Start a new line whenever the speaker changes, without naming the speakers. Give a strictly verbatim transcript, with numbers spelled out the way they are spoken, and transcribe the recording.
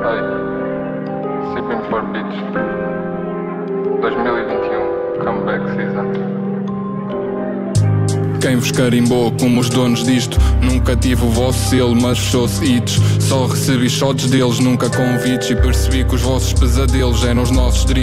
Hey, Sipping for Beach dois mil e vinte e um Comeback Season.
Quem vos carimbou como os donos disto? Nunca tive o vosso selo, mas fechou-se hits. Só recebi shots deles, nunca convites. E percebi que os vossos pesadelos eram os nossos dreams.